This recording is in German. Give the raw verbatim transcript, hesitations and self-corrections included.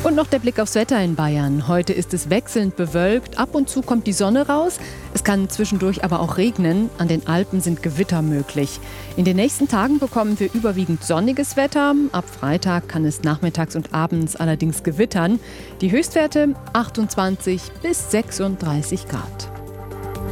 Und noch der Blick aufs Wetter in Bayern. Heute ist es wechselnd bewölkt, ab und zu kommt die Sonne raus. Es kann zwischendurch aber auch regnen. An den Alpen sind Gewitter möglich. In den nächsten Tagen bekommen wir überwiegend sonniges Wetter. Ab Freitag kann es nachmittags und abends allerdings gewittern. Die Höchstwerte achtundzwanzig bis sechsunddreißig Grad.